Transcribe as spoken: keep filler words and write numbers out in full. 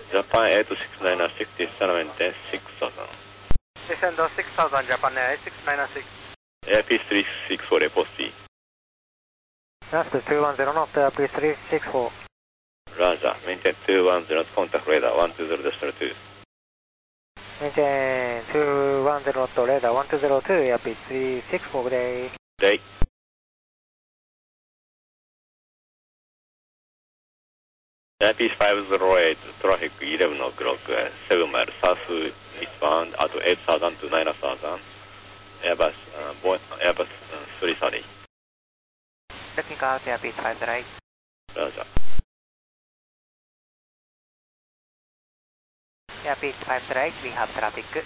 Japan eight six nine six is solamente six thousand. Descend six thousand, Japan eight six nine six. Airpiece three six four, report C. Last two one zero knot, Airpiece three six four. Roger, maintain two one zero, contact radar one two zero decimal two. Maintain two one zero knot, radar one two zero two, Airpiece three six four, good day. Day. Airpiece five zero eight, traffic eleven o'clock, seven miles south eastbound at eight thousand to nine thousand. Airbus, uh, Boeing, Airbus uh, three thirty. Technical out, Airpiece five zero eight. Roger. Airpiece five zero eight, we have traffic.